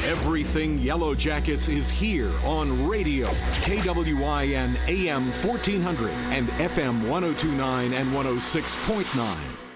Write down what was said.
Everything Yellow Jackets is here on radio. KWIN AM 1400 and FM 1029 and 106.9.